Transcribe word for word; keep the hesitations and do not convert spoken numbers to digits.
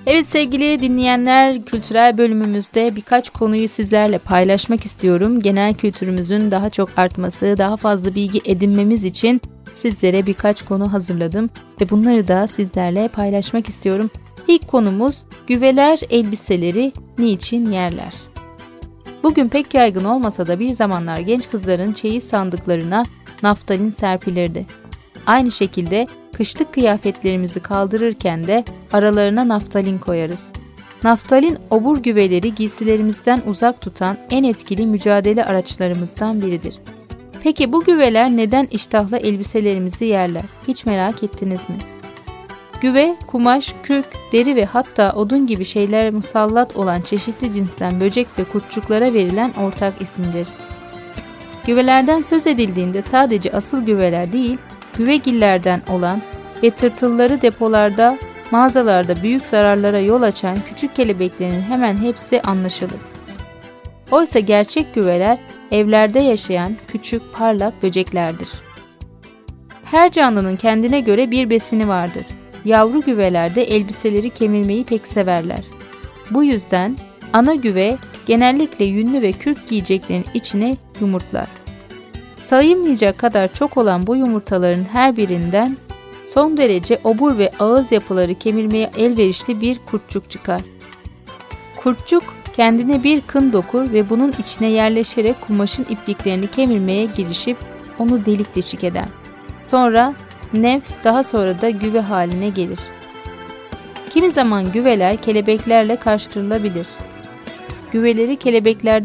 Evet sevgili dinleyenler, kültürel bölümümüzde birkaç konuyu sizlerle paylaşmak istiyorum. Genel kültürümüzün daha çok artması, daha fazla bilgi edinmemiz için sizlere birkaç konu hazırladım ve bunları da sizlerle paylaşmak istiyorum. İlk konumuz güveler elbiseleri niçin yerler? Bugün pek yaygın olmasa da bir zamanlar genç kızların çeyiz sandıklarına naftalin serpilirdi. Aynı şekilde kışlık kıyafetlerimizi kaldırırken de aralarına naftalin koyarız. Naftalin obur güveleri giysilerimizden uzak tutan en etkili mücadele araçlarımızdan biridir. Peki bu güveler neden iştahla elbiselerimizi yerler? Hiç merak ettiniz mi? Güve, kumaş, kürk, deri ve hatta odun gibi şeylere musallat olan çeşitli cinsten böcek ve kurtçuklara verilen ortak isimdir. Güvelerden söz edildiğinde sadece asıl güveler değil, güvegillerden olan ve tırtılları depolarda, mağazalarda büyük zararlara yol açan küçük kelebeklerin hemen hepsi anlaşılır. Oysa gerçek güveler evlerde yaşayan küçük parlak böceklerdir. Her canlının kendine göre bir besini vardır. Yavru güveler de elbiseleri kemirmeyi pek severler. Bu yüzden ana güve genellikle yünlü ve kürk giyeceklerin içine yumurtlar. Sayılmayacak kadar çok olan bu yumurtaların her birinden son derece obur ve ağız yapıları kemirmeye elverişli bir kurtçuk çıkar. Kurtçuk kendine bir kın dokur ve bunun içine yerleşerek kumaşın ipliklerini kemirmeye girişip onu delik deşik eder. Sonra nemf, daha sonra da güve haline gelir. Kimi zaman güveler kelebeklerle karıştırılabilir. Güveleri kelebeklerden